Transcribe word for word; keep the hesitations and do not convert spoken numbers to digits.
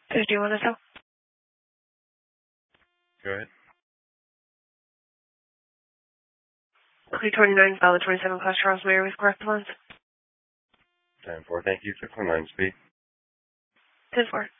So do you want to sell? Go ahead. three twenty-nine, valid twenty-seven, class Charles Mayer with correct funds. ten four, thank you. six one nine speed. ten four.